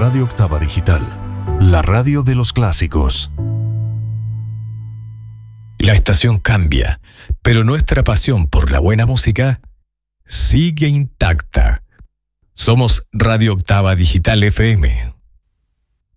Radio Octava Digital, la radio de los clásicos. La estación cambia, pero nuestra pasión por la buena música sigue intacta. Somos Radio Octava Digital FM.